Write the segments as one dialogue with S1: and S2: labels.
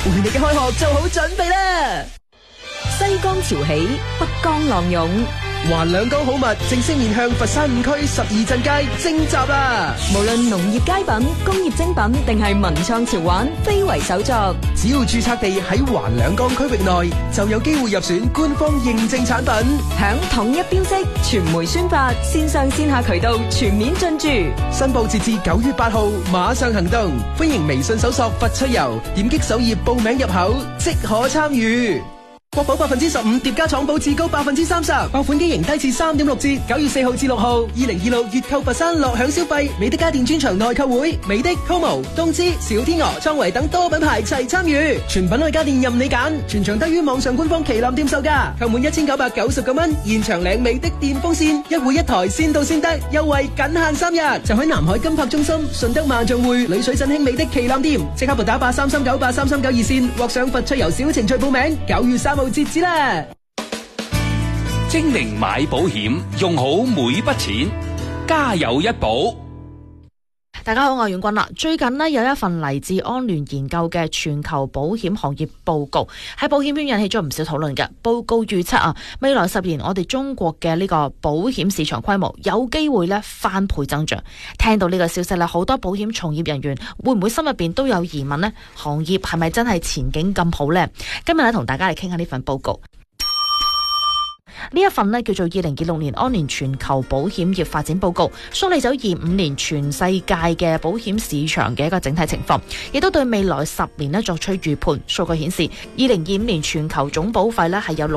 S1: 為你嘅開學做好準備啦！
S2: 西江潮起，北江浪湧，
S1: 環兩江好物正式面向佛山5區12鎮街徵集啦！
S2: 無論農業佳品、工業精品定係文創潮玩，非為手作。
S1: 只要註冊地喺環兩江區域內，就有機會入選官方認證產品，
S2: 響統一標識、傳媒宣發、線上線下渠道全面進駐。
S1: 申報截至9月8號，馬上行動！歡迎微信搜索佛趣遊，點擊首頁報名入口，即可參與。國保15%疊加廠保至高30%，爆款機型低至3.6折。9月4號至6號，2026月購佛山樂享消費，美的家電專場內購會，美的、Como、東芝、小天鵝、創維等多品牌齊參與，全品類家電任你揀，全場低於網上官方旗艦店售價，購滿1999蚊，現場領美的電風扇，一戶一台，先到先得，優惠僅限3日。就喺南海金柏中心、順德萬象匯、麗水振興美的旗艦店，即刻撥打83398339熱線，或上佛趣遊小程序報名。9月3號截止啦！
S3: 精靈買保險，用好每筆錢，家有一保。
S4: 大家好，我係阮君啦。最近呢，有一份嚟自安聯研究嘅全球保險行業報告，喺保險圈引起咗唔少討論嘅。報告預測啊，未來10年我哋中國嘅呢個保險市場規模有機會咧翻倍增長。聽到呢個消息咧，好多保險從業人員會唔會心入邊都有疑問呢？行業係咪真係前景咁好呢？今日咧同大家嚟傾下呢份報告。呢一份呢叫做2026年安聯全球保險業發展報告，梳理咗25年全世界嘅保險市場嘅一個整體情況，亦都對未來10年呢作出預判。數據顯示，2025年全球總保費呢係有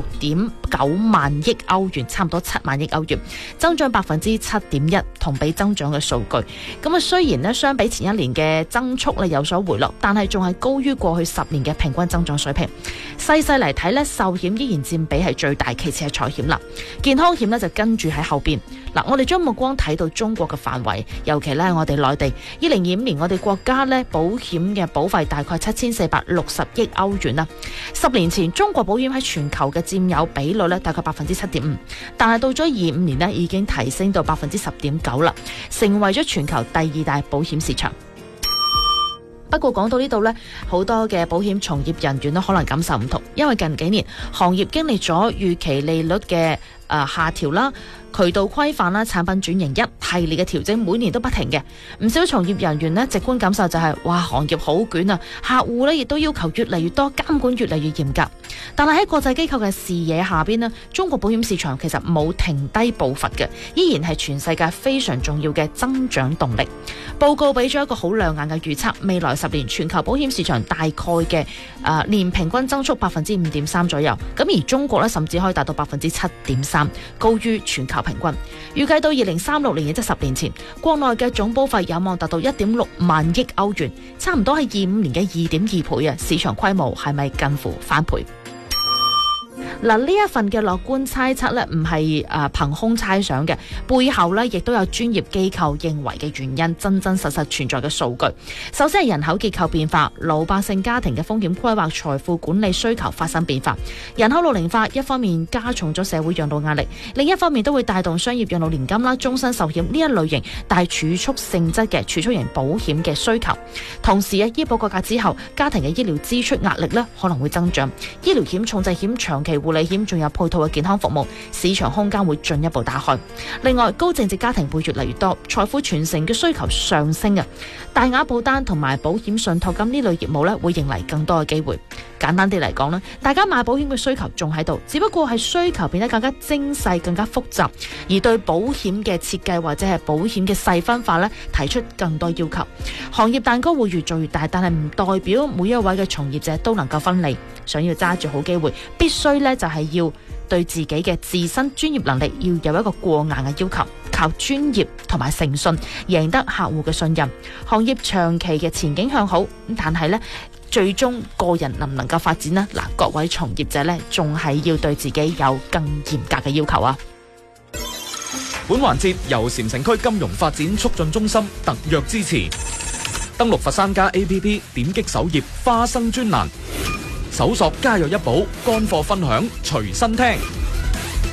S4: 6.9萬億歐元，差唔多7萬億歐元，增長7.1%，同比增長嘅數據。咁啊，雖然呢相比前一年嘅增速呢有所回落，但係仲係高於過去10年嘅平均增長水平。細細嚟睇呢，壽險依然佔比係最大，其次係財險啦，健康險呢就跟住喺後邊。嗱，我哋將目光睇到中國嘅範圍，尤其呢我哋內地2025年我哋國家呢保險嘅保費大概7460億歐元啦。10年前中國保險喺全球嘅佔有比率呢大概7.5%，但係到咗25年呢已經提升到10.9%啦，成為咗全球第2大保險市場。不過講到呢度呢，好多嘅保險從業人員可能感受唔同，因為近幾年行業經歷咗預期利率嘅下調啦、渠道規範啦、產品轉型一系列嘅調整，每年都不停嘅。唔少從業人員呢，直觀感受就係，哇，行業好捲啊！客戶呢亦都要求越嚟越多，監管越嚟越嚴格。但係喺國際機構嘅視野下邊呢，中國保險市場其實冇停低步伐嘅，依然係全世界非常重要嘅增長動力。報告俾咗一個好亮眼嘅預測，未來10年全球保險市場大概嘅年平均增速5.3%左右，咁而中國呢，甚至可以達到7.3%，高於全球平均。預計到2036年，亦即10年前，國內嘅總保費有望達到1.6萬億歐元，差唔多係25年嘅2.2倍啊！市場規模係咪近乎翻倍？嗱，呢一份嘅樂觀猜測呢，唔係憑空猜想嘅，背後呢亦都有專業機構認為嘅原因，真真實實存在嘅數據。首先係人口結構變化，老百姓家庭嘅風險規劃、財富管理需求發生變化。人口老齡化一方面加重咗社會養老壓力，另一方面都會帶動商業養老年金啦、終身壽險呢一類型帶儲蓄性質嘅儲蓄型保險嘅需求。同時醫保改革之後，家庭嘅醫療支出壓力呢可能會增長，醫療險、重疾險、長期護理險仲有配套嘅健康服務，市場空間會進一步打開。另外，高淨值家庭會越嚟越多，財富傳承嘅需求上升啊！大額保單同埋保險信託金呢類業務咧，會迎嚟更多嘅機會。簡單啲嚟講咧，大家買保險嘅需求仲喺度，只不過係需求變得更加精細、更加複雜，而對保險嘅設計或者係保險嘅細分化咧，提出更多要求。行業蛋糕會越做越大，但係唔代表每一位嘅從業者都能夠分利。想要揸住好機會，必須咧就係要對自己嘅自身專業能力要有一個過硬嘅要求，靠專業同埋誠信贏得客戶嘅信任。行業長期嘅前景向好，但係呢最終個人能唔能夠發展呢？嗱，各位從業者呢，仲係要對自己有更嚴格嘅要求啊！
S5: 本環節由禪城區金融發展促進中心特約支持。登錄佛山家 APP， 點擊首頁花生專欄，搜索家有一寶，乾貨分享隨身聽。